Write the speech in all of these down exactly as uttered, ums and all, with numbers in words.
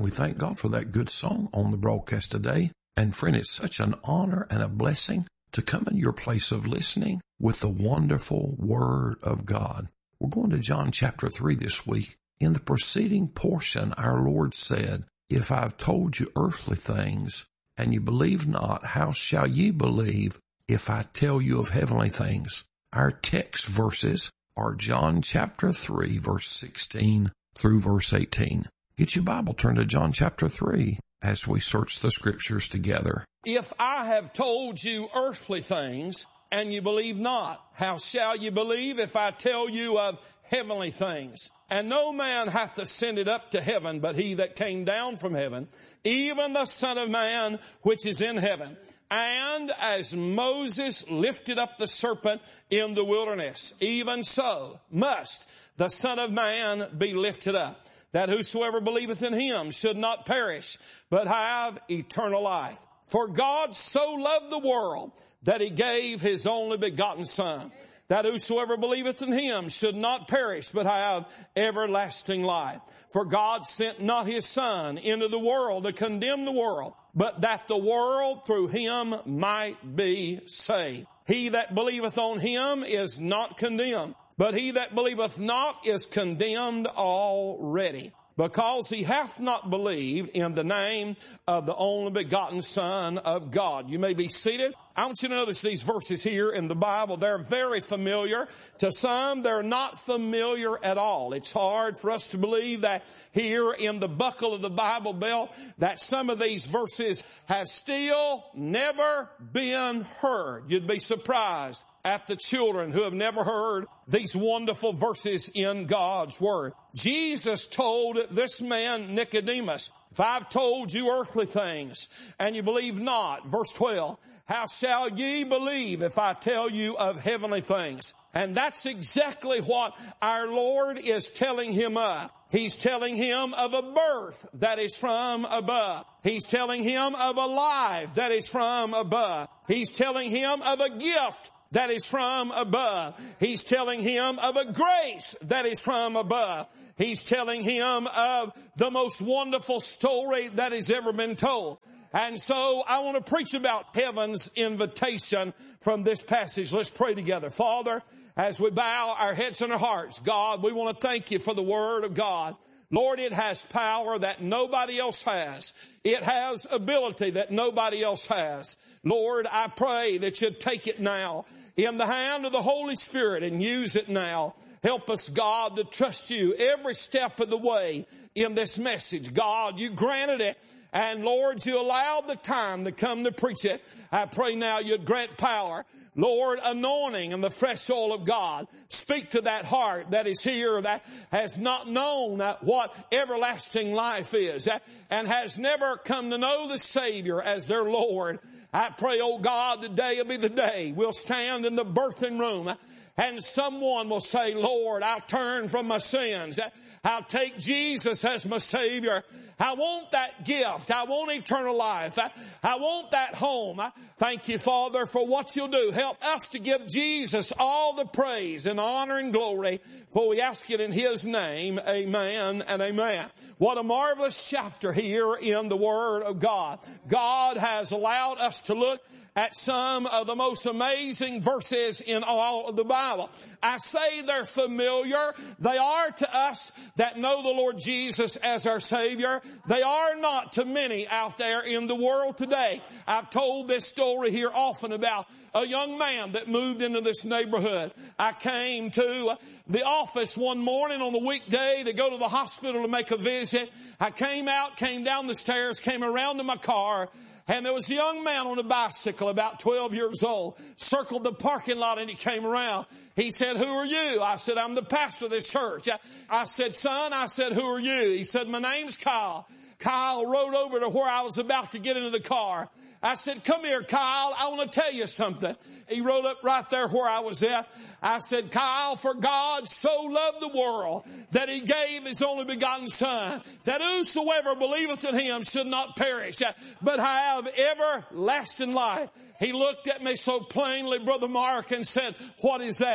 we thank God for that good song on the broadcast today. And friend, it's such an honor and a blessing to come in your place of listening with the wonderful Word of God. We're going to John chapter three this week. In the preceding portion, our Lord said, "If I've told you earthly things, and you believe not, how shall ye believe if I tell you of heavenly things?" Our text verses are John chapter three, verse sixteen through verse eighteen. Get your Bible, turn to John chapter three as we search the scriptures together. "If I have told you earthly things, and you believe not, how shall you believe if I tell you of heavenly things? And no man hath ascended up to heaven, but he that came down from heaven, even the Son of Man which is in heaven. And as Moses lifted up the serpent in the wilderness, even so must the Son of Man be lifted up, that whosoever believeth in him should not perish, but have eternal life. For God so loved the world that he gave his only begotten Son, that whosoever believeth in him should not perish, but have everlasting life. For God sent not his Son into the world to condemn the world, but that the world through him might be saved. He that believeth on him is not condemned, but he that believeth not is condemned already, because he hath not believed in the name of the only begotten Son of God." You may be seated. I want you to notice these verses here in the Bible. They're very familiar. To some, they're not familiar at all. It's hard for us to believe that here in the buckle of the Bible belt that some of these verses have still never been heard. You'd be surprised at the children who have never heard these wonderful verses in God's Word. Jesus told this man Nicodemus, "If I've told you earthly things and you believe not," verse twelve, "how shall ye believe if I tell you of heavenly things?" And that's exactly what our Lord is telling him of. He's telling him of a birth that is from above. He's telling him of a life that is from above. He's telling him of a gift that is from above. He's telling him of a grace that is from above. He's telling him of the most wonderful story that has ever been told. And so I want to preach about heaven's invitation from this passage. Let's pray together. Father, as we bow our heads and our hearts, God, we want to thank you for the Word of God. Lord, it has power that nobody else has. It has ability that nobody else has. Lord, I pray that you'd take it now in the hand of the Holy Spirit and use it now. Help us, God, to trust you every step of the way in this message. God, you granted it. And Lord, you allowed the time to come to preach it. I pray now you'd grant power. Lord, anointing and the fresh oil of God. Speak to that heart that is here that has not known what everlasting life is and has never come to know the Savior as their Lord. I pray, oh God, today will be the day we'll stand in the birthing room and someone will say, "Lord, I'll turn from my sins. I'll take Jesus as my Savior. I want that gift. I want eternal life. I, I want that home." I thank you, Father, for what you'll do. Help us to give Jesus all the praise and honor and glory, for we ask it in his name. Amen and amen. What a marvelous chapter here in the Word of God. God has allowed us to look at some of the most amazing verses in all of the Bible. I say they're familiar. They are to us that know the Lord Jesus as our Savior. They are not to many out there in the world today. I've told this story here often about a young man that moved into this neighborhood. I came to the office one morning on a weekday to go to the hospital to make a visit. I came out, came down the stairs, came around to my car, and there was a young man on a bicycle about twelve years old, circled the parking lot and he came around. He said, "Who are you?" I said, "I'm the pastor of this church." I, I said, "Son," I said, "who are you?" He said, "My name's Kyle." Kyle rode over to where I was about to get into the car. I said, "Come here, Kyle. I want to tell you something." He rode up right there where I was at. I said, "Kyle, for God so loved the world that he gave his only begotten Son, that whosoever believeth in him should not perish, but have everlasting life." He looked at me so plainly, Brother Mark, and said, "What is that?"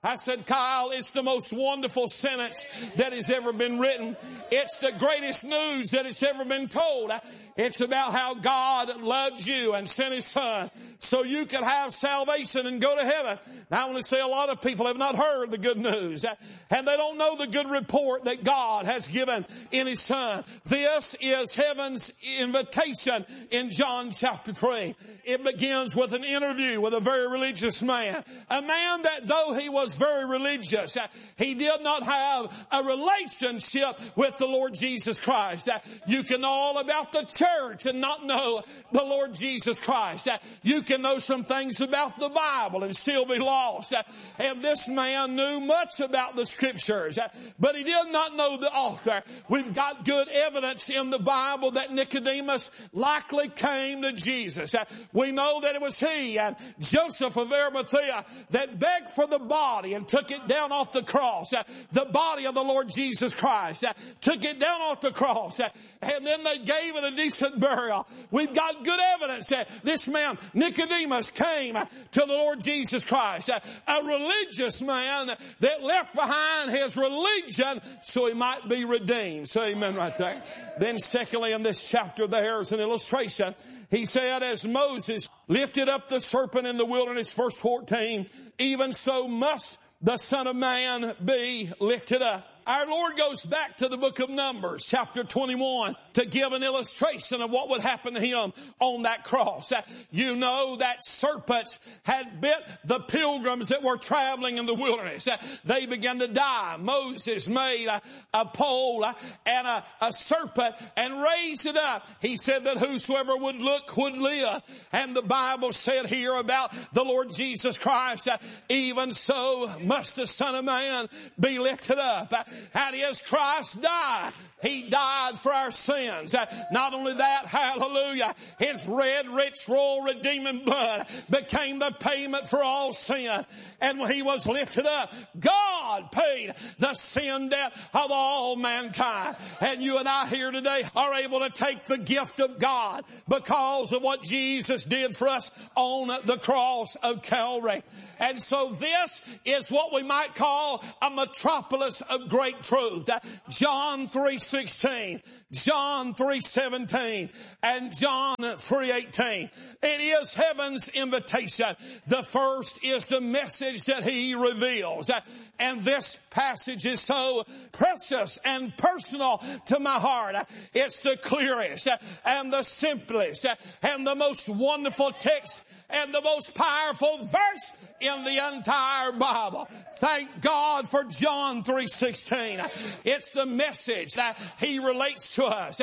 I said, Kyle, it's the most wonderful sentence that has ever been written. It's the greatest news that has ever been told. It's about how God loves you and sent His Son so you could have salvation and go to heaven. Now I want to say a lot of people have not heard the good news and they don't know the good report that God has given in His Son. This is heaven's invitation in John chapter three. It begins with an interview with a very religious man. A man that though he was very religious, he did not have a relationship with the Lord Jesus Christ. You can know all about the church and not know the Lord Jesus Christ. You can know some things about the Bible and still be lost. And this man knew much about the Scriptures, but he did not know the author. We've got good evidence in the Bible that Nicodemus likely came to Jesus. We know that it was he and Joseph of Arimathea that begged for the body and took it down off the cross. The body of the Lord Jesus Christ. Took it down off the cross. And then they gave it a decent burial. We've got good evidence that this man, Nicodemus, came to the Lord Jesus Christ. A religious man that left behind his religion so he might be redeemed. Say amen right there. Then secondly in this chapter there's an illustration. He said, as Moses lifted up the serpent in the wilderness, verse fourteen, even so must the Son of Man be lifted up. Our Lord goes back to the book of Numbers, chapter twenty-one, to give an illustration of what would happen to Him on that cross. You know that serpents had bit the pilgrims that were traveling in the wilderness. They began to die. Moses made a, a pole and a, a serpent and raised it up. He said that whosoever would look would live. And the Bible said here about the Lord Jesus Christ, even so must the Son of Man be lifted up. And as Christ died, He died for our sins. Not only that, hallelujah, His red, rich, royal, redeeming blood became the payment for all sin. And when He was lifted up, God paid the sin debt of all mankind. And you and I here today are able to take the gift of God because of what Jesus did for us on the cross of Calvary. And so this is what we might call a metropolis of great truth. John three sixteen, John three seventeen, and John three eighteen. It is heaven's invitation. The first is the message that He reveals. And this passage is so precious and personal to my heart. It's the clearest and the simplest and the most wonderful text and the most powerful verse in the entire Bible. Thank God for John three sixteen. It's the message that He relates to us.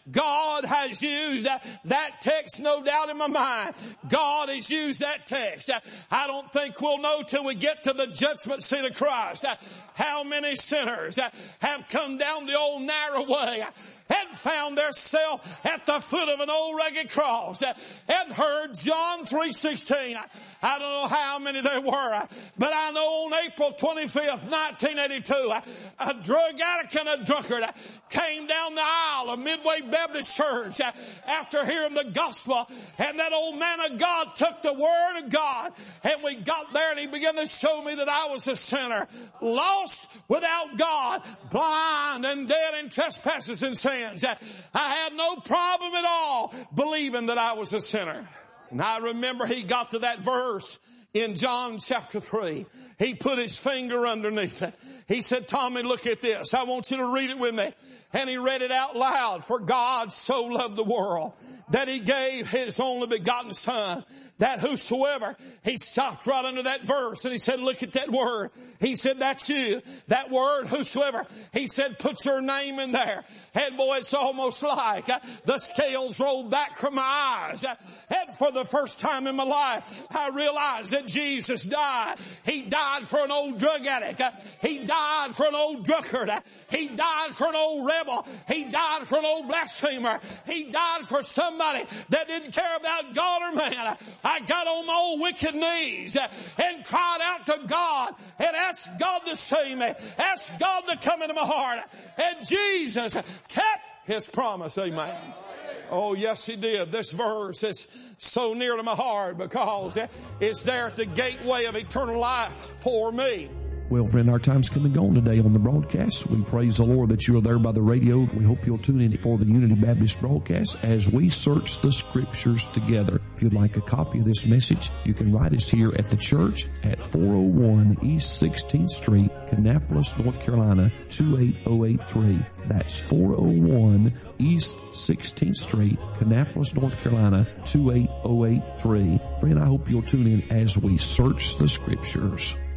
God has used that text, no doubt in my mind. God has used that text. I don't think we'll know till we get to the judgment seat of Christ how many sinners have come down the old narrow way and found themselves at the foot of an old rugged cross and heard John three sixteen. I don't know how many there were, but I know on April twenty-fifth, nineteen eighty-two, a drug addict and a drunkard came down the aisle of Midway Baptist Church after hearing the gospel, and that old man of God took the word of God, and we got there and he began to show me that I was a sinner, lost without God, blind and dead in trespasses and sins. I had no problem at all believing that I was a sinner. And I remember he got to that verse in John chapter three. He put his finger underneath it. He said, Tommy, look at this. I want you to read it with me. And he read it out loud. For God so loved the world that He gave His only begotten Son, that whosoever, he stopped right under that verse and he said, look at that word. He said, that's you. That word, whosoever. He said, put your name in there. And boy, it's almost like uh, the scales rolled back from my eyes. Uh, and for the first time in my life, I realized that Jesus died. He died for an old drug addict. Uh, he died for an old drunkard. Uh, he died for an old rebel. He died for an old blasphemer. He died for somebody that didn't care about God or man. Uh, I got on my old wicked knees and cried out to God and asked God to save me, asked God to come into my heart. And Jesus kept His promise. Amen. Oh, yes, He did. This verse is so near to my heart because it's there at the gateway of eternal life for me. Well, friend, our time's come and gone today on the broadcast. We praise the Lord that you are there by the radio. We hope you'll tune in for the Unity Baptist broadcast as we search the Scriptures together. If you'd like a copy of this message, you can write us here at the church at four oh one East sixteenth Street, Kannapolis, North Carolina, two eight oh eight three. That's four oh one East sixteenth Street, Kannapolis, North Carolina, two eight oh eight three. Friend, I hope you'll tune in as we search the Scriptures.